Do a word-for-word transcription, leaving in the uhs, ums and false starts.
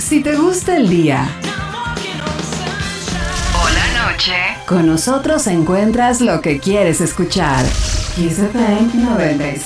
Si te gusta el día o la noche, con nosotros encuentras lo que quieres escuchar. Kiss F M noventa y